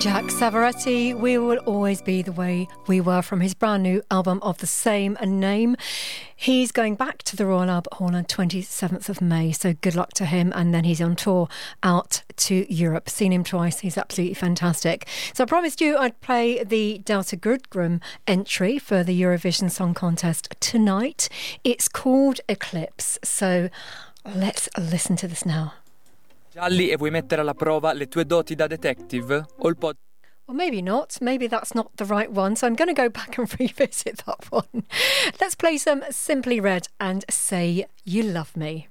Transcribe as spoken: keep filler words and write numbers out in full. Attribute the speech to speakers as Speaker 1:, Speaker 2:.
Speaker 1: Jack Savaretti, We Will Always Be the Way We Were, from his brand new album of the same name. He's going back to the Royal Albert Hall on twenty-seventh of May, so good luck to him. And then he's on tour out to Europe. Seen him twice, he's absolutely fantastic. So I promised you I'd play the Delta Goodrum entry for the Eurovision Song Contest tonight. It's called Eclipse, so let's listen to this now.
Speaker 2: Gialli, e vuoi mettere alla prova le tue doti da detective? O il pod-
Speaker 1: Or maybe not. Maybe that's not the right one. So I'm going to go back and revisit that one. Let's play some Simply Red and Say You Love Me.